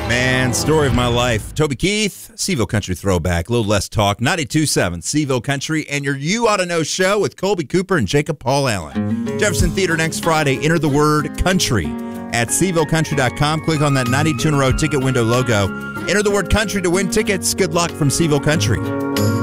Man, story of my life. Toby Keith, Seville Country throwback, a little less talk. 92.7 Seville Country and your You Ought to Know show with Colby Cooper and Jacob Paul Allen. Jefferson Theater next Friday. Enter the word country at SevilleCountry.com. Click on that 92 in a row ticket window logo. Enter the word country to win tickets. Good luck from Seville Country.